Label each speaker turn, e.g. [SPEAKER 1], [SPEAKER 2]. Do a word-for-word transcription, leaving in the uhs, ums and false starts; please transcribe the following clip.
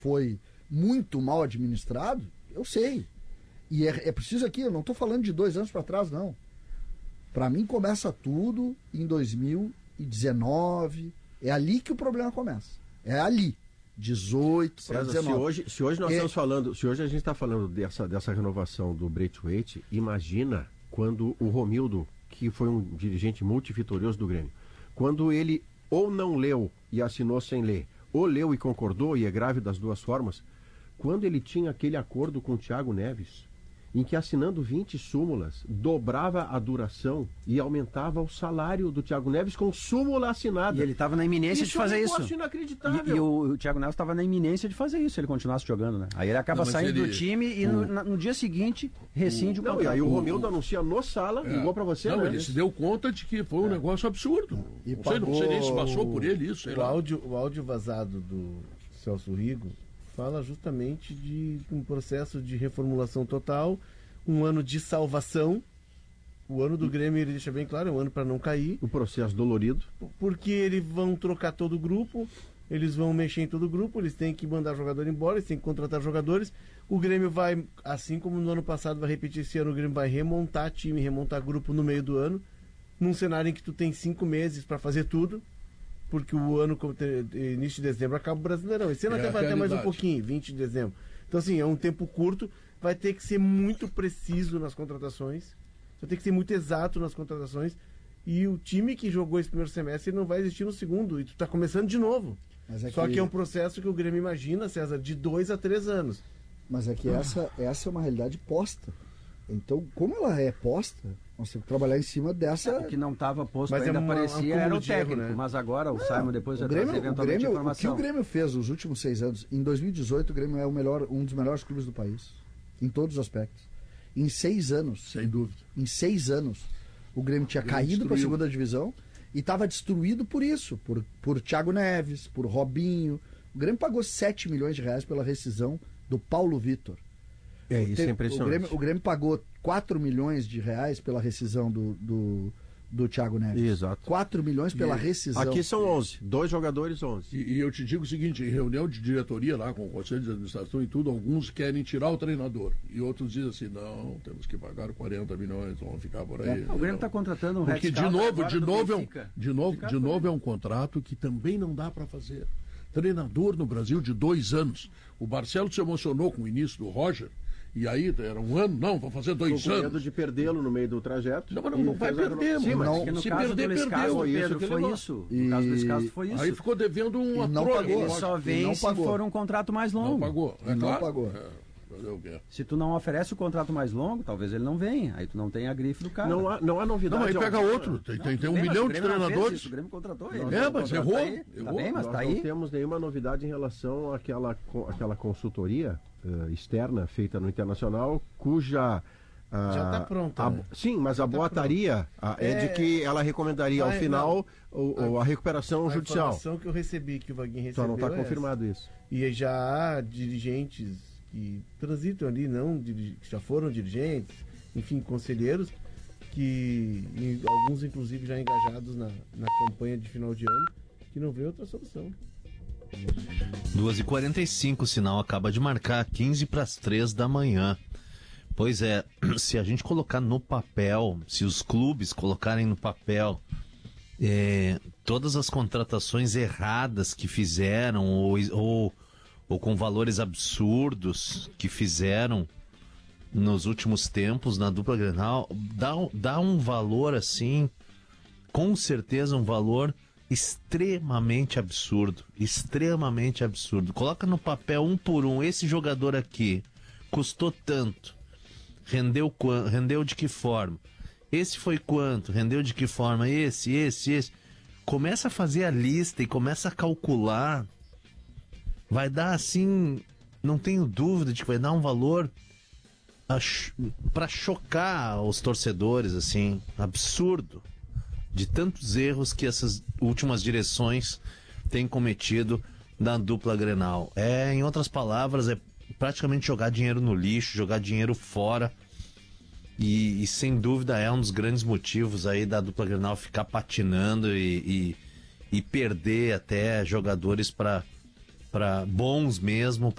[SPEAKER 1] foi muito mal administrado, eu sei. E é, é preciso aqui, eu não estou falando de dois anos para trás, não. Para mim começa tudo em dois mil e dezenove, é ali que o problema começa. É ali, dezoito para dezenove.
[SPEAKER 2] Se hoje, se hoje nós é... estamos falando, se hoje a gente está falando dessa, dessa renovação do Braithwaite, imagina quando o Romildo, que foi um dirigente multivitorioso do Grêmio, quando ele ou não leu e assinou sem ler, ou leu e concordou, e é grave das duas formas, quando ele tinha aquele acordo com o Thiago Neves, em que assinando vinte súmulas, dobrava a duração e aumentava o salário do Thiago Neves com súmula assinada.
[SPEAKER 3] E ele estava na iminência
[SPEAKER 2] isso
[SPEAKER 3] de fazer
[SPEAKER 2] é um
[SPEAKER 3] isso.
[SPEAKER 2] negócio inacreditável.
[SPEAKER 3] E, e o, o Thiago Neves estava na iminência de fazer isso, se ele continuasse jogando, né? Aí ele acaba não, saindo ele... do time e o... no, na, no dia seguinte rescinde o, o contrato.
[SPEAKER 2] E aí o Romildo anuncia no sala, é. ligou para você,
[SPEAKER 4] não,
[SPEAKER 2] né?
[SPEAKER 4] Ele se deu conta de que foi um é. negócio absurdo.
[SPEAKER 5] E
[SPEAKER 4] não, sei, não sei nem se passou por ele isso. Sei
[SPEAKER 5] o,
[SPEAKER 4] lá.
[SPEAKER 5] áudio, o áudio vazado do Celso Rigo fala justamente de um processo de reformulação total, um ano de salvação. O ano do Grêmio, ele deixa bem claro, é um ano para não cair.
[SPEAKER 2] O processo dolorido.
[SPEAKER 5] Porque eles vão trocar todo o grupo, eles vão mexer em todo o grupo, eles têm que mandar jogador embora, eles têm que contratar jogadores. O Grêmio vai, assim como no ano passado, vai repetir esse ano, o Grêmio vai remontar time, remontar grupo no meio do ano, num cenário em que tu tem cinco meses para fazer tudo, porque o ano, início de dezembro, acaba o Brasileirão. Esse ano é até vai até mais um pouquinho, vinte de dezembro. Então, assim, é um tempo curto, vai ter que ser muito preciso nas contratações, vai ter que ser muito exato nas contratações, e o time que jogou esse primeiro semestre não vai existir no segundo, e tu tá começando de novo. Mas é Só que... que é um processo que o Grêmio imagina, César, de dois a três anos.
[SPEAKER 1] Mas é que essa, essa é uma realidade posta. Então, como ela é posta, nós temos que trabalhar em cima dessa...
[SPEAKER 3] É, o que não estava posto
[SPEAKER 5] mas
[SPEAKER 3] ainda
[SPEAKER 5] é uma,
[SPEAKER 3] parecia
[SPEAKER 5] um
[SPEAKER 3] era o
[SPEAKER 5] de erro,
[SPEAKER 3] técnico,
[SPEAKER 5] né?
[SPEAKER 3] mas agora o
[SPEAKER 1] não,
[SPEAKER 3] Simon depois vai trazer eventualmente
[SPEAKER 1] o Grêmio,
[SPEAKER 3] informação.
[SPEAKER 1] O que o Grêmio fez nos últimos seis anos, em dois mil e dezoito o Grêmio é o melhor, um dos melhores clubes do país, em todos os aspectos. Em seis anos,
[SPEAKER 4] sem dúvida,
[SPEAKER 1] em seis anos, o Grêmio tinha o Grêmio caído para a segunda divisão e estava destruído por isso, por, por Thiago Neves, por Robinho. O Grêmio pagou sete milhões de reais pela rescisão do Paulo Vitor.
[SPEAKER 2] É, isso é impressionante.
[SPEAKER 1] O Grêmio, o Grêmio pagou quatro milhões de reais pela rescisão do, do, do Thiago Neves.
[SPEAKER 2] Exato.
[SPEAKER 1] quatro milhões pela
[SPEAKER 4] e
[SPEAKER 1] rescisão.
[SPEAKER 2] Aqui são onze, dois jogadores, onze.
[SPEAKER 4] E, e eu te digo o seguinte, em reunião de diretoria lá com o Conselho de Administração e tudo, alguns querem tirar o treinador. E outros dizem assim, não, temos que pagar quarenta milhões, vamos ficar por aí.
[SPEAKER 3] É, o Grêmio está contratando um
[SPEAKER 4] Porque de novo, de novo, é um, de novo, de novo é um
[SPEAKER 3] aí.
[SPEAKER 4] contrato que também não dá para fazer. Treinador no Brasil de dois anos. O Barcelos se emocionou com o início do Roger, e aí era um ano, não, vou fazer dois
[SPEAKER 2] Tô com
[SPEAKER 4] anos.
[SPEAKER 2] medo de perdê-lo no meio do trajeto.
[SPEAKER 4] Não, mas não, não vai perder,
[SPEAKER 3] Sim, mas
[SPEAKER 4] não,
[SPEAKER 3] no
[SPEAKER 4] se
[SPEAKER 3] caso
[SPEAKER 4] perder,
[SPEAKER 3] do Luiz
[SPEAKER 4] perdeu.
[SPEAKER 3] Carlos,
[SPEAKER 4] Foi
[SPEAKER 3] Pedro,
[SPEAKER 4] isso,
[SPEAKER 3] foi
[SPEAKER 4] ele
[SPEAKER 3] isso.
[SPEAKER 1] E...
[SPEAKER 3] No caso do Luiz Carlos foi isso.
[SPEAKER 4] Aí ficou devendo um
[SPEAKER 1] não
[SPEAKER 4] atroz.
[SPEAKER 1] pagou.
[SPEAKER 3] Ele só vem
[SPEAKER 1] não
[SPEAKER 3] se
[SPEAKER 1] pagou.
[SPEAKER 3] for um contrato mais longo.
[SPEAKER 4] Não pagou, é
[SPEAKER 1] não
[SPEAKER 4] claro.
[SPEAKER 1] pagou.
[SPEAKER 4] É.
[SPEAKER 3] Se tu não oferece o contrato mais longo, talvez ele não venha. Aí tu não tem a grife do cara.
[SPEAKER 2] Não há, não há novidade.
[SPEAKER 4] Não, aí pega
[SPEAKER 2] alguma.
[SPEAKER 4] outro. Tem, tem, tem um
[SPEAKER 3] bem,
[SPEAKER 4] milhão
[SPEAKER 3] mas
[SPEAKER 4] de
[SPEAKER 3] o Grêmio não fez
[SPEAKER 4] treinadores.
[SPEAKER 3] isso, O Grêmio contratou ele.
[SPEAKER 4] É, mas errou.
[SPEAKER 3] Tá, aí.
[SPEAKER 4] errou.
[SPEAKER 3] Tá bem, mas
[SPEAKER 2] Nós
[SPEAKER 3] tá
[SPEAKER 2] não
[SPEAKER 3] aí.
[SPEAKER 2] temos nenhuma novidade em relação àquela, àquela consultoria uh, externa feita no Internacional, cuja... Uh,
[SPEAKER 5] Já está pronta.
[SPEAKER 2] A,
[SPEAKER 5] né?
[SPEAKER 2] sim, mas a
[SPEAKER 5] tá
[SPEAKER 2] boataria uh, é, é de que ela recomendaria
[SPEAKER 5] vai,
[SPEAKER 2] ao final o, a, a recuperação
[SPEAKER 5] a
[SPEAKER 2] judicial.
[SPEAKER 5] A informação que eu recebi, que o Vaguinho recebeu.
[SPEAKER 2] Só não está
[SPEAKER 5] é
[SPEAKER 2] confirmado
[SPEAKER 5] essa.
[SPEAKER 2] isso.
[SPEAKER 5] E já há dirigentes que transitam ali, não, que já foram dirigentes, enfim, conselheiros, que e alguns inclusive já engajados na, na campanha de final de ano, que não vê outra solução.
[SPEAKER 6] duas e quarenta e cinco, o sinal acaba de marcar quinze para as três da manhã. Pois é, se a gente colocar no papel, se os clubes colocarem no papel é, todas as contratações erradas que fizeram ou, ou, ou com valores absurdos que fizeram nos últimos tempos na dupla Grenal, dá, dá um valor assim, com certeza um valor extremamente absurdo, extremamente absurdo. Coloca no papel um por um, esse jogador aqui custou tanto, rendeu, rendeu de que forma? Esse foi quanto? Rendeu de que forma? Esse, esse, esse. Começa a fazer a lista e começa a calcular. Vai dar assim, não tenho dúvida de que vai dar um valor para chocar os torcedores, assim, absurdo. De tantos erros que essas últimas direções têm cometido na dupla Grenal. É, em outras palavras, é praticamente jogar dinheiro no lixo, jogar dinheiro fora. E, e sem dúvida é um dos grandes motivos aí da dupla Grenal ficar patinando e, e, e perder até jogadores para para bons mesmo,